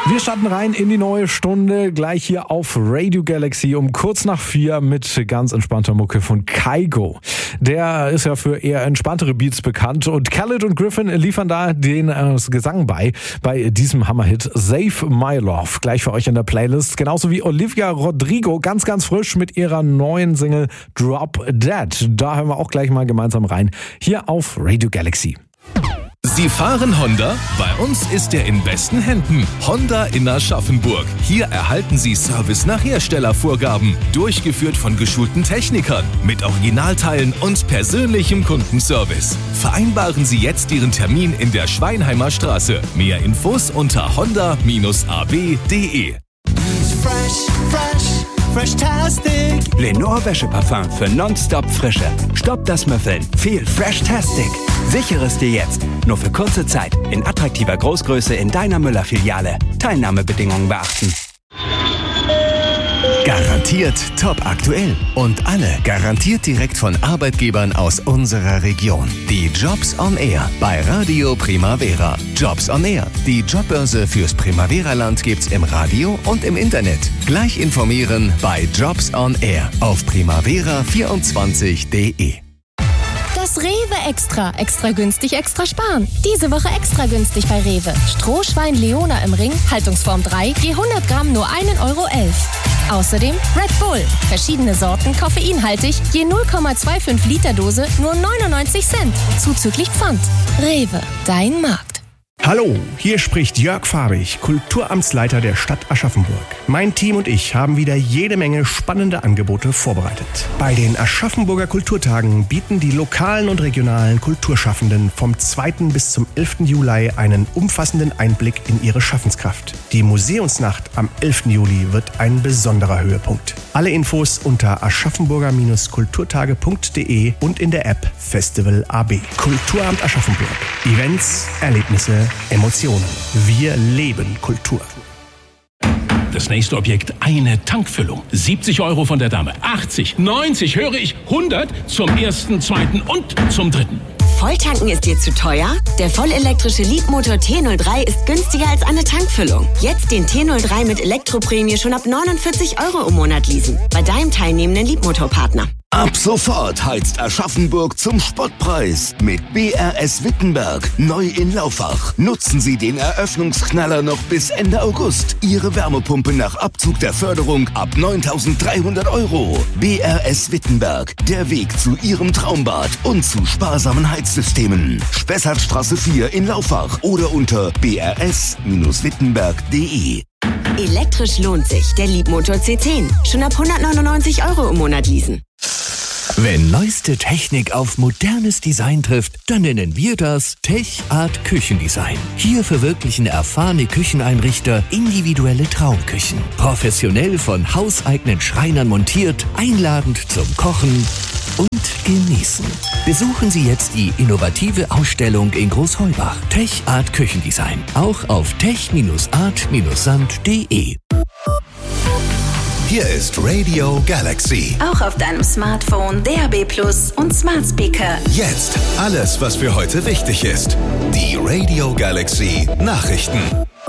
Wir starten rein in die neue Stunde, gleich hier auf Radio Galaxy um kurz nach 4 mit ganz entspannter Mucke von Kygo. Der ist ja für eher entspanntere Beats bekannt und Khaled und Griffin liefern da den Gesang bei diesem Hammerhit Save My Love. Gleich für euch in der Playlist, genauso wie Olivia Rodrigo, ganz frisch mit ihrer neuen Single Drop Dead. Da hören wir auch gleich mal gemeinsam rein, hier auf Radio Galaxy. Sie fahren Honda? Bei uns ist er in besten Händen. Honda in Aschaffenburg. Hier erhalten Sie Service nach Herstellervorgaben. Durchgeführt von geschulten Technikern. Mit Originalteilen und persönlichem Kundenservice. Vereinbaren Sie jetzt Ihren Termin in der Schweinheimer Straße. Mehr Infos unter honda-ab.de. Fresh-tastic. Lenore Wäscheparfum für nonstop Frische. Stopp das Müffeln. Viel Fresh-tastic. Sichere es dir jetzt. Nur für kurze Zeit. In attraktiver Großgröße in deiner Müller-Filiale. Teilnahmebedingungen beachten. Garantiert top aktuell. Und alle garantiert direkt von Arbeitgebern aus unserer Region. Die Jobs on Air bei Radio Primavera. Jobs on Air. Die Jobbörse fürs Primavera-Land gibt's im Radio und im Internet. Gleich informieren bei Jobs on Air auf primavera24.de. Das Rewe Extra. Extra günstig, extra sparen. Diese Woche extra günstig bei Rewe. Strohschwein Leona im Ring, Haltungsform 3, je 100 Gramm nur 1,11 Euro. Außerdem Red Bull. Verschiedene Sorten, koffeinhaltig, je 0,25 Liter Dose nur 99 Cent. Zuzüglich Pfand. Rewe, dein Markt. Hallo, hier spricht Jörg Fabich, Kulturamtsleiter der Stadt Aschaffenburg. Mein Team und ich haben wieder jede Menge spannende Angebote vorbereitet. Bei den Aschaffenburger Kulturtagen bieten die lokalen und regionalen Kulturschaffenden vom 2. bis zum 11. Juli einen umfassenden Einblick in ihre Schaffenskraft. Die Museumsnacht am 11. Juli wird ein besonderer Höhepunkt. Alle Infos unter aschaffenburger-kulturtage.de und in der App Festival AB. Kulturamt Aschaffenburg. Events, Erlebnisse, Emotionen. Wir leben Kultur. Das nächste Objekt, eine Tankfüllung. 70 Euro von der Dame. 80, 90, höre ich, 100 zum ersten, zweiten und zum dritten. Volltanken ist dir zu teuer? Der vollelektrische Leadmotor T03 ist günstiger als eine Tankfüllung. Jetzt den T03 mit Elektroprämie schon ab 49 Euro im Monat leasen. Bei deinem teilnehmenden Leadmotorpartner. Ab sofort heizt Aschaffenburg zum Spottpreis mit BRS Wittenberg, neu in Laufach. Nutzen Sie den Eröffnungsknaller noch bis Ende August. Ihre Wärmepumpe nach Abzug der Förderung ab 9.300 Euro. BRS Wittenberg, der Weg zu Ihrem Traumbad und zu sparsamen Heizsystemen. Spessartstraße 4 in Laufach oder unter brs-wittenberg.de. Elektrisch lohnt sich. Der Leadmotor C10. Schon ab 199 Euro im Monat leasen. Wenn neueste Technik auf modernes Design trifft, dann nennen wir das Tech Art Küchendesign. Hier verwirklichen erfahrene Kücheneinrichter individuelle Traumküchen. Professionell von hauseigenen Schreinern montiert, einladend zum Kochen und genießen. Besuchen Sie jetzt die innovative Ausstellung in Großheubach. Tech Art Küchendesign. Auch auf tech-art-sand.de. Hier ist Radio Galaxy. Auch auf deinem Smartphone, DAB+ und Smart Speaker. Jetzt alles, was für heute wichtig ist. Die Radio Galaxy Nachrichten.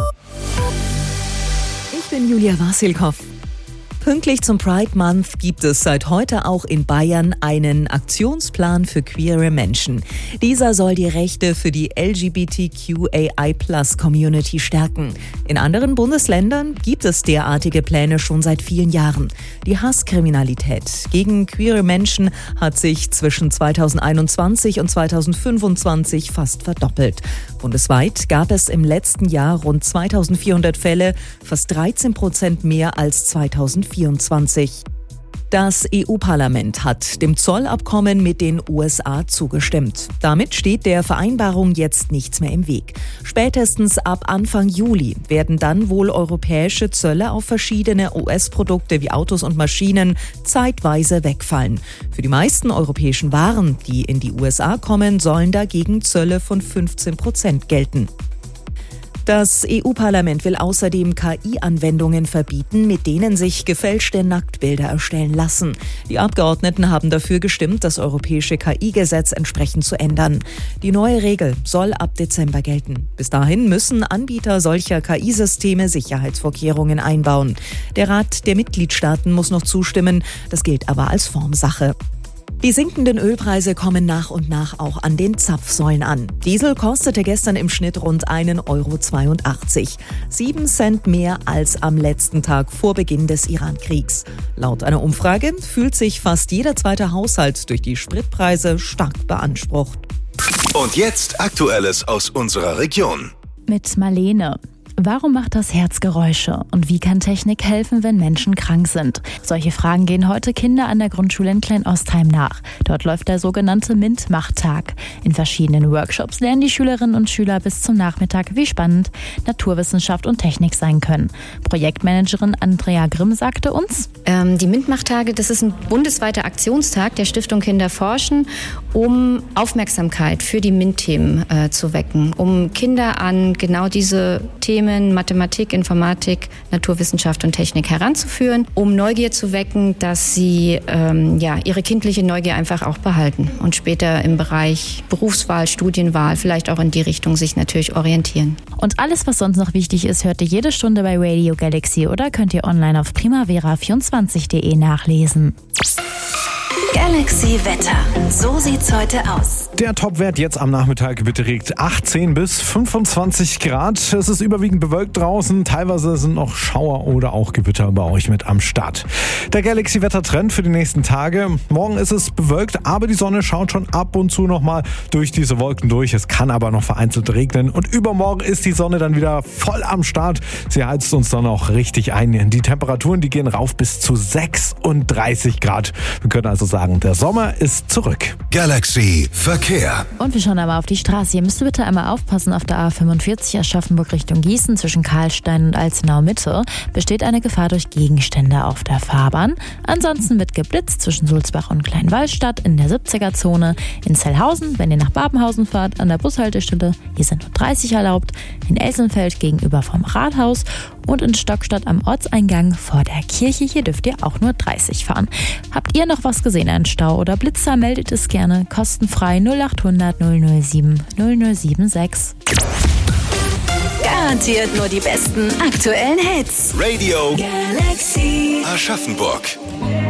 Ich bin Julia Wasilkow. Pünktlich zum Pride Month gibt es seit heute auch in Bayern einen Aktionsplan für queere Menschen. Dieser soll die Rechte für die LGBTQAI+-Community stärken. In anderen Bundesländern gibt es derartige Pläne schon seit vielen Jahren. Die Hasskriminalität gegen queere Menschen hat sich zwischen 2021 und 2025 fast verdoppelt. Bundesweit gab es im letzten Jahr rund 2400 Fälle, fast 13% mehr als 2024. Das EU-Parlament hat dem Zollabkommen mit den USA zugestimmt. Damit steht der Vereinbarung jetzt nichts mehr im Weg. Spätestens ab Anfang Juli werden dann wohl europäische Zölle auf verschiedene US-Produkte wie Autos und Maschinen zeitweise wegfallen. Für die meisten europäischen Waren, die in die USA kommen, sollen dagegen Zölle von 15% gelten. Das EU-Parlament will außerdem KI-Anwendungen verbieten, mit denen sich gefälschte Nacktbilder erstellen lassen. Die Abgeordneten haben dafür gestimmt, das europäische KI-Gesetz entsprechend zu ändern. Die neue Regel soll ab Dezember gelten. Bis dahin müssen Anbieter solcher KI-Systeme Sicherheitsvorkehrungen einbauen. Der Rat der Mitgliedstaaten muss noch zustimmen, das gilt aber als Formsache. Die sinkenden Ölpreise kommen nach und nach auch an den Zapfsäulen an. Diesel kostete gestern im Schnitt rund 1,82 €. 7 Cent mehr als am letzten Tag vor Beginn des Iran-Kriegs. Laut einer Umfrage fühlt sich fast jeder zweite Haushalt durch die Spritpreise stark beansprucht. Und jetzt Aktuelles aus unserer Region. Mit Marlene. Warum macht das Herz Geräusche? Und wie kann Technik helfen, wenn Menschen krank sind? Solche Fragen gehen heute Kinder an der Grundschule in Kleinostheim nach. Dort läuft der sogenannte MINT-Macht-Tag. In verschiedenen Workshops lernen die Schülerinnen und Schüler bis zum Nachmittag, wie spannend Naturwissenschaft und Technik sein können. Projektmanagerin Andrea Grimm sagte uns: Die MINT-Macht-Tage, das ist ein bundesweiter Aktionstag der Stiftung Kinder forschen, um Aufmerksamkeit für die MINT-Themen zu wecken, um Kinder an genau diese Themen Mathematik, Informatik, Naturwissenschaft und Technik heranzuführen, um Neugier zu wecken, dass sie ihre kindliche Neugier einfach auch behalten und später im Bereich Berufswahl, Studienwahl vielleicht auch in die Richtung sich natürlich orientieren. Und alles, was sonst noch wichtig ist, hört ihr jede Stunde bei Radio Galaxy oder könnt ihr online auf primavera24.de nachlesen. Galaxy Wetter. So sieht's heute aus. Der Topwert jetzt am Nachmittag beträgt 18 bis 25 Grad. Es ist überwiegend bewölkt draußen. Teilweise sind noch Schauer oder auch Gewitter bei euch mit am Start. Der Galaxy-Wetter-Trend für die nächsten Tage. Morgen ist es bewölkt, aber die Sonne schaut schon ab und zu nochmal durch diese Wolken durch. Es kann aber noch vereinzelt regnen. Und übermorgen ist die Sonne dann wieder voll am Start. Sie heizt uns dann auch richtig ein. Die Temperaturen, die gehen rauf bis zu 36 Grad. Wir können also sagen, der Sommer ist zurück. Galaxy Verkehr. Und wir schauen einmal auf die Straße. Ihr müsst bitte einmal aufpassen, auf der A45 Aschaffenburg Richtung Gießen zwischen Karlstein und Alzenau Mitte besteht eine Gefahr durch Gegenstände auf der Fahrbahn. Ansonsten wird geblitzt zwischen Sulzbach und Kleinwallstadt in der 70er-Zone. In Zellhausen, wenn ihr nach Babenhausen fahrt, an der Bushaltestelle, hier sind nur 30 erlaubt. In Elsenfeld gegenüber vom Rathaus und in Stockstadt am Ortseingang vor der Kirche, hier dürft ihr auch nur 30 fahren. Habt ihr noch was gesehen, einen Stau oder Blitzer, meldet es gerne kostenfrei 0800 007 0076. Garantiert nur die besten aktuellen Hits. Radio Galaxy Aschaffenburg.